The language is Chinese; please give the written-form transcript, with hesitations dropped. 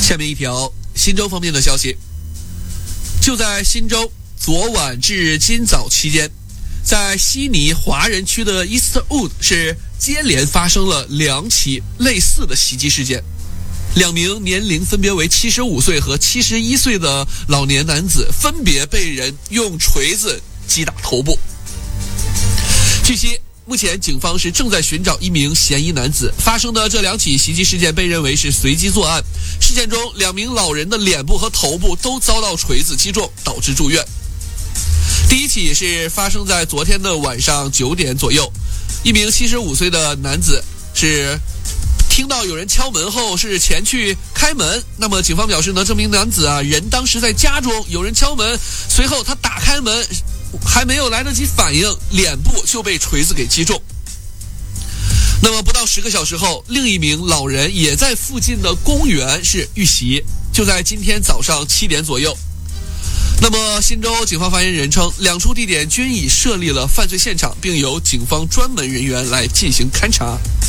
下面一条新州方面的消息，就在新州昨晚至今早期间，在悉尼华人区的 Eastwood 是接连发生了2起类似的袭击事件，2名年龄分别为75岁和71岁的老年男子分别被人用锤子击打头部。据悉，目前警方是正在寻找一名嫌疑男子。发生的这2起袭击事件被认为是随机作案。事件中，2名老人的脸部和头部都遭到锤子击中，导致住院。第一起是发生在昨天的晚上9点左右，一名75岁的男子是听到有人敲门后是前去开门。那么警方表示呢，这名男子人当时在家中，有人敲门，随后他打开门，还没有来得及反应，脸部就被锤子给击中。那么不到10个小时后，另一名老人也在附近的公园是遇袭，就在今天早上7点左右。那么新州警方发言人称，2处地点均已设立了犯罪现场，并由警方专门人员来进行勘查。